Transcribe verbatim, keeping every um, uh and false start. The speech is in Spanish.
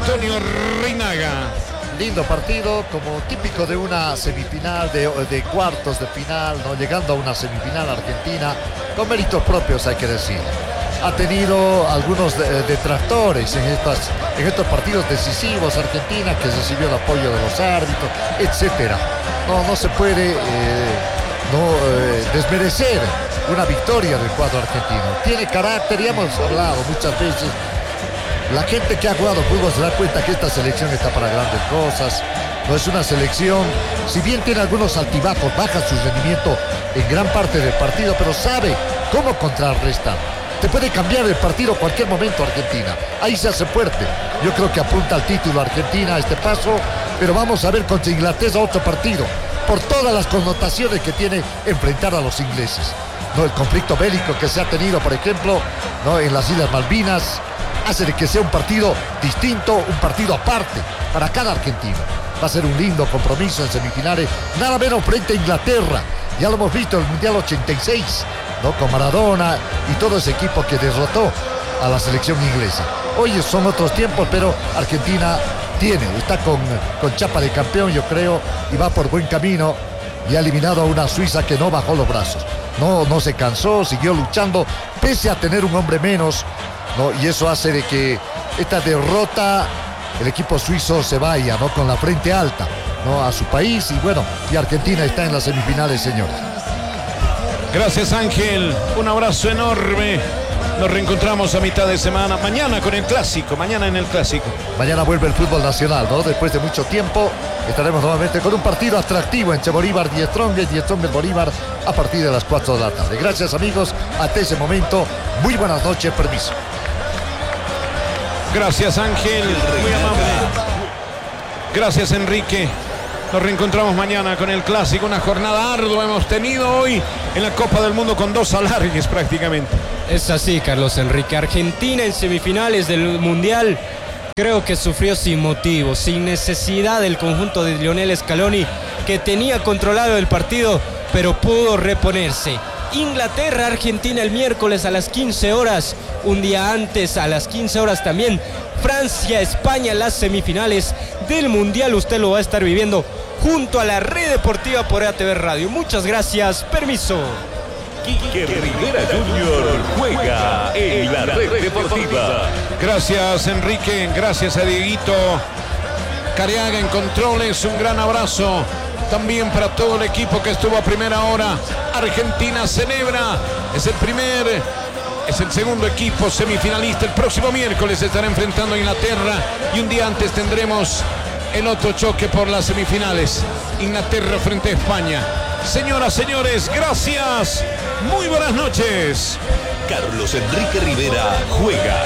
Antonio Reinaga. Lindo partido, como típico de una semifinal, de, de cuartos de final, ¿no? Llegando a una semifinal Argentina, con méritos propios hay que decir. Ha tenido algunos de, detractores en, estas, en estos partidos decisivos, Argentina, que recibió el apoyo de los árbitros, etcétera. No, no se puede eh, no, eh, desmerecer una victoria del cuadro argentino. Tiene carácter y hemos hablado muchas veces. La gente que ha jugado fútbol se da cuenta que esta selección está para grandes cosas. No es una selección, si bien tiene algunos altibajos, baja su rendimiento en gran parte del partido, pero sabe cómo contrarrestar. Te puede cambiar el partido a cualquier momento Argentina. Ahí se hace fuerte. Yo creo que apunta al título Argentina a este paso, pero vamos a ver contra Inglaterra otro partido, por todas las connotaciones que tiene enfrentar a los ingleses. No, el conflicto bélico que se ha tenido, por ejemplo, no, en las Islas Malvinas, hace de que sea un partido distinto, un partido aparte para cada argentino. Va a ser un lindo compromiso en semifinales, nada menos frente a Inglaterra. Ya lo hemos visto en el Mundial ochenta y seis, ¿no? Con Maradona y todo ese equipo que derrotó a la selección inglesa. Hoy son otros tiempos, pero Argentina tiene, está con, con chapa de campeón, yo creo, y va por buen camino. Y ha eliminado a una Suiza que no bajó los brazos. No, no se cansó, siguió luchando, pese a tener un hombre menos, ¿no? Y eso hace de que esta derrota, el equipo suizo se vaya, ¿no? Con la frente alta, ¿no? A su país. Y bueno, y Argentina está en las semifinales, señores. Gracias, Ángel. Un abrazo enorme. Nos reencontramos a mitad de semana. Mañana con el Clásico. Mañana en el Clásico. Mañana vuelve el fútbol nacional, ¿no? Después de mucho tiempo estaremos nuevamente con un partido atractivo entre Bolívar y Strongest y Strongest Bolívar a partir de las cuatro de la tarde. Gracias, amigos. Hasta ese momento, muy buenas noches. Permiso. Gracias, Ángel. Muy amable. Gracias, Enrique. Nos reencontramos mañana con el Clásico. Una jornada ardua hemos tenido hoy en la Copa del Mundo con dos alargues prácticamente. Es así, Carlos Enrique. Argentina en semifinales del Mundial creo que sufrió sin motivo, sin necesidad del conjunto de Lionel Scaloni, que tenía controlado el partido, pero pudo reponerse. Inglaterra, Argentina el miércoles a las quince horas, un día antes a las quince horas también. Francia, España, las semifinales del Mundial. Usted lo va a estar viviendo junto a la Red Deportiva por A T V Radio. Muchas gracias, permiso. Quique Rivera junior juega en la Red Deportiva. Gracias, Enrique. Gracias a Dieguito Careaga en controles. Un gran abrazo también para todo el equipo que estuvo a primera hora. Argentina celebra. Es el primer... Es el segundo equipo semifinalista. El próximo miércoles se estará enfrentando a Inglaterra y un día antes tendremos el otro choque por las semifinales. Inglaterra frente a España. Señoras, señores, gracias. Muy buenas noches. Carlos Enrique Rivera juega